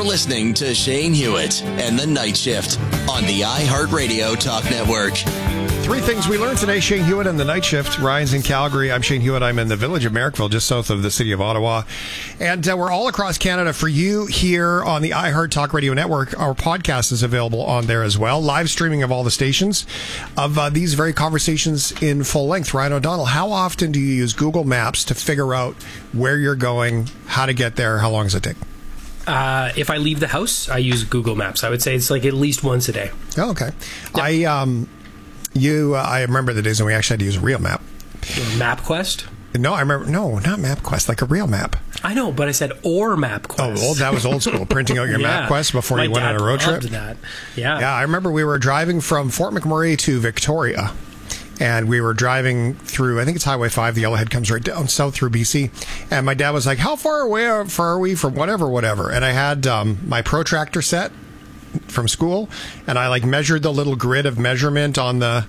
You're listening to Shane Hewitt and the Night Shift on the iHeartRadio Talk Network. Three things we learned today. Shane Hewitt and the Night Shift. Ryan's in Calgary. I'm Shane Hewitt. I'm in the village of Merrickville, just south of the city of Ottawa. And we're all across Canada for you here on the iHeart Talk Radio Network. Our podcast is available on there as well. Live streaming of all the stations of these very conversations in full length. Ryan O'Donnell, how often do you use Google Maps to figure out where you're going, how to get there, how long does it take? If I leave the house, I use Google Maps. I would say it's like at least once a day. Oh, okay. Yep. I remember the days when we actually had to use a real map. MapQuest? No, I remember. No, not MapQuest, like a real map. I know, but I said or MapQuest. Oh, well, that was old school. Printing out your MapQuest before you went on a road trip. That. Yeah. Yeah, I remember we were driving from Fort McMurray to Victoria. And we were driving through, I think it's Highway 5. The Yellowhead comes right down south through BC. And my dad was like, how far are we from whatever? And I had my protractor set from school, and I measured the little grid of measurement on the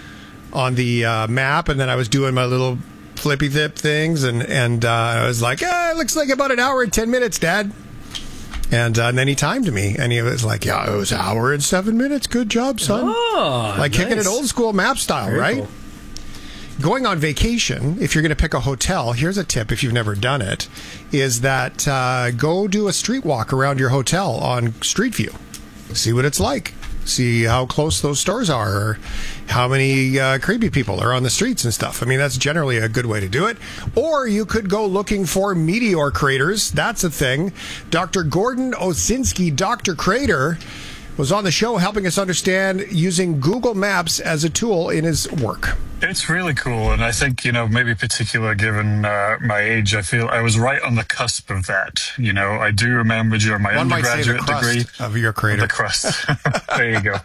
map, and then I was doing my little flippy zip things, and I was like, it looks like about an hour and 10 minutes, Dad. And then he timed me, and he was like, yeah, it was an hour and 7 minutes. Good job, son. Oh, nice. Kicking it old school map style, very right? Cool. Going on vacation, if you're going to pick a hotel, here's a tip if you've never done it, is that go do a street walk around your hotel on Street View. See what it's like. See how close those stores are, or how many creepy people are on the streets and stuff. I mean, that's generally a good way to do it. Or you could go looking for meteor craters. That's a thing. Dr. Gordon Osinski, Dr. Crater, was on the show helping us understand using Google Maps as a tool in his work. It's really cool, and I think, maybe particular given my age, I feel I was right on the cusp of that. I do remember during my undergraduate degree of your crater. The crust. There you go.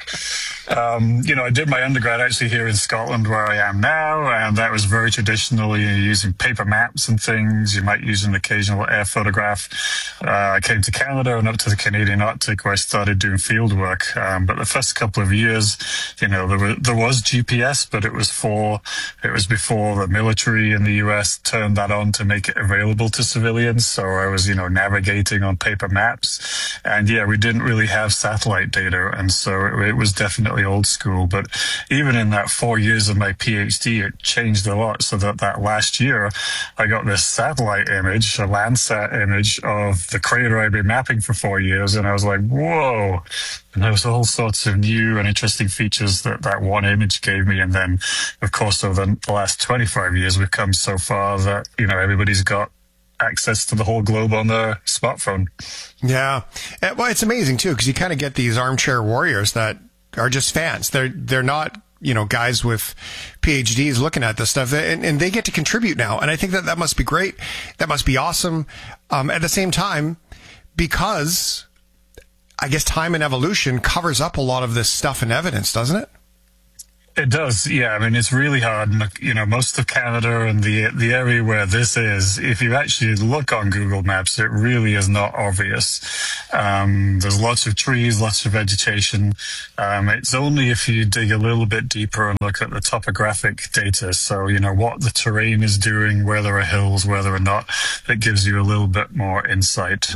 I did my undergrad actually here in Scotland where I am now, and that was very traditionally using paper maps and things. You might use an occasional air photograph. I came to Canada and up to the Canadian Arctic where I started doing field work. But the first couple of years, there was GPS, but it was before the military in the US turned that on to make it available to civilians. So I was, navigating on paper maps. And yeah, we didn't really have satellite data. And so it was definitely old school. But even in that 4 years of my PhD, it changed a lot. So that last year, I got this satellite image, a Landsat image of the crater I'd been mapping for 4 years. And I was like, whoa. And there was all sorts of new and interesting features that one image gave me. And then, of course, over the last 25 years, we've come so far that, everybody's got access to the whole globe on their smartphone. Yeah. Well, it's amazing, too, because you kind of get these armchair warriors that are just fans. They're not, guys with PhDs looking at this stuff, and they get to contribute now. And I think that must be great. That must be awesome. At the same time, because I guess time and evolution covers up a lot of this stuff and evidence, doesn't it? It does, yeah. I mean, it's really hard. Most of Canada and the area where this is, if you actually look on Google Maps, it really is not obvious. There's lots of trees, lots of vegetation. It's only if you dig a little bit deeper and look at the topographic data, so, what the terrain is doing, where there are hills, where there are not, that gives you a little bit more insight.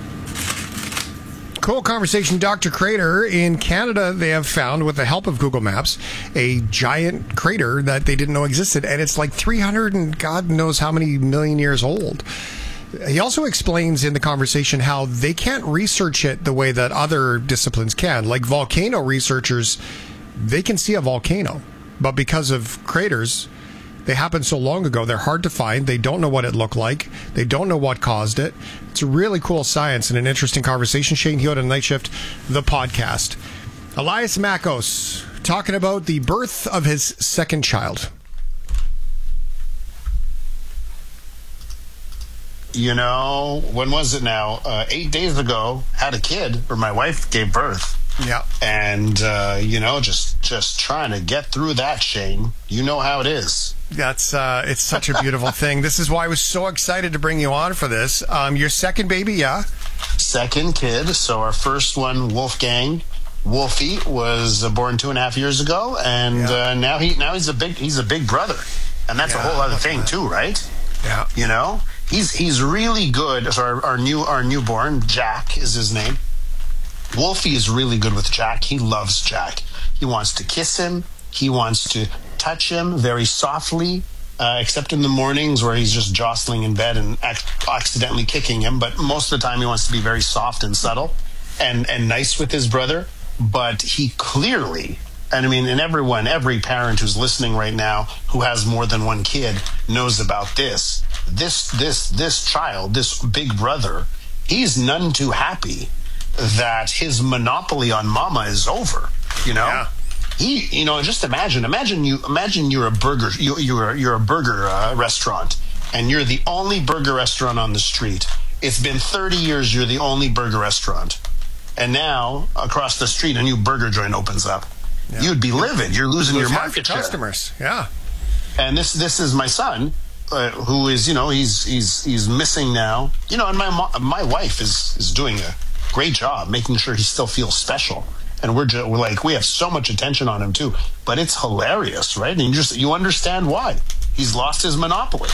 Cool conversation. Dr. Crater. In Canada, they have found, with the help of Google Maps, a giant crater that they didn't know existed, and it's like 300 and God knows how many million years old. He also explains in the conversation how they can't research it the way that other disciplines can. Like volcano researchers, they can see a volcano, but because of craters, they happened so long ago, they're hard to find. They don't know what it looked like. They don't know what caused it. It's a really cool science and an interesting conversation. Shane Hewitt on Night Shift, the podcast. Elias Makos talking about the birth of his second child. When was it now? 8 days ago, had a kid, or my wife gave birth. Yeah. And, just trying to get through that, Shane. You know how it is. That's it's such a beautiful thing. This is why I was so excited to bring you on for this. Your second baby, yeah? Second kid. So our first one, Wolfie, was born 2.5 years ago, and now he's a big brother, and that's a whole other thing too, right? Yeah. He's really good. So our newborn, Jack is his name. Wolfie is really good with Jack. He loves Jack. He wants to kiss him. He wants to touch him very softly, except in the mornings where he's just jostling in bed and accidentally kicking him. But most of the time he wants to be very soft and subtle and nice with his brother. But he clearly, and I mean, and every parent who's listening right now who has more than one kid knows about this. This child, this big brother, he's none too happy that his monopoly on mama is over. Yeah. Just imagine you're a burger, you're a burger restaurant, and you're the only burger restaurant on the street. It's been 30 years you're the only burger restaurant, and now across the street a new burger joint opens up. Yeah. You'd be livid. You're losing your market share. Customers. Yeah. And this is my son, who is he's missing now. And my wife is doing a great job making sure he still feels special. And we're like, we have so much attention on him too, but it's hilarious, right? And you understand why he's lost his monopoly.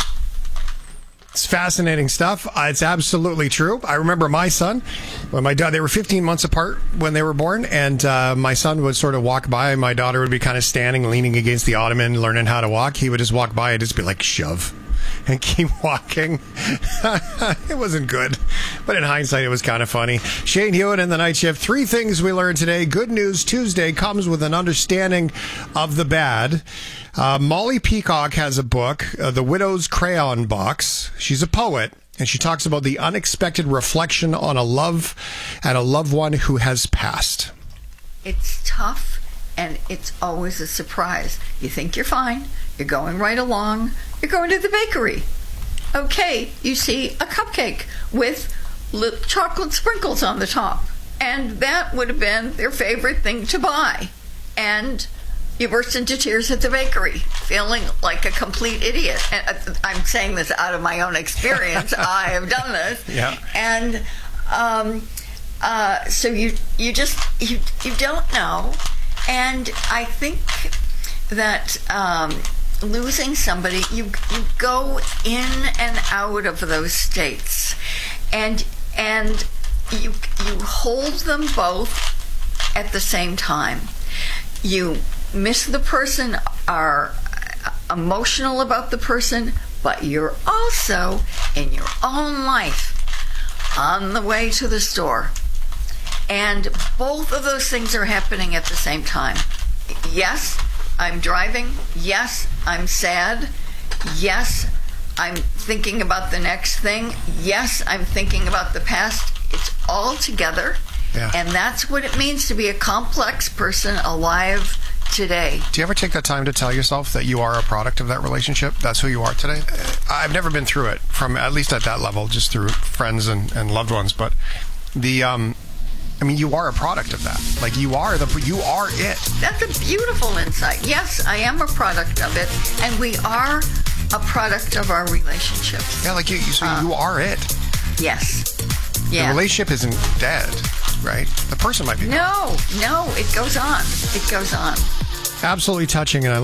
It's fascinating stuff. It's absolutely true. I remember my son, when my daughter, they were 15 months apart when they were born, and my son would sort of walk by. My daughter would be kind of standing, leaning against the ottoman, learning how to walk. He would just walk by and just be like, shove, and keep walking. It wasn't good, but in hindsight, it was kind of funny. Shane Hewitt and the Night Shift. 3 things we learned today. Good News Tuesday comes with an understanding of the bad. Molly Peacock has a book, The Widow's Crayon Box. She's a poet, and she talks about the unexpected reflection on a love and a loved one who has passed. It's tough, and it's always a surprise. You think you're fine. You're going right along. You're going to the bakery. Okay, you see a cupcake with chocolate sprinkles on the top. And that would have been their favorite thing to buy. And you burst into tears at the bakery, feeling like a complete idiot. And I'm saying this out of my own experience. I have done this. Yeah. And so you don't know. And I think that losing somebody, you go in and out of those states, and you hold them both at the same time. You miss the person, are emotional about the person, but you're also in your own life on the way to the store. And both of those things are happening at the same time. Yes, I'm driving. Yes, I'm sad. Yes, I'm thinking about the next thing. Yes, I'm thinking about the past. It's all together. Yeah. And that's what it means to be a complex person alive today. Do you ever take that time to tell yourself that you are a product of that relationship? That's who you are today? I've never been through it, from at least at that level, just through friends and loved ones. But you are a product of that. Like, you are it. That's a beautiful insight. Yes, I am a product of it, and we are a product of our relationships. Yeah, like you are it. Yes. Yeah. The relationship isn't dead, right? The person might be. No, it goes on. It goes on. Absolutely touching, and I